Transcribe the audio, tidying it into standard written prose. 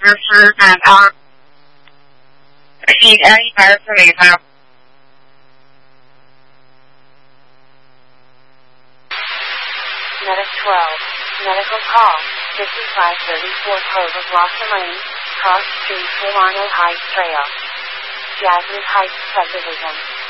是124ครับ Medic 12. Medical call. 5534 Clover Blossom Lane, Cross Street, Solano Heights Trail. Jasmine Heights Subdivision.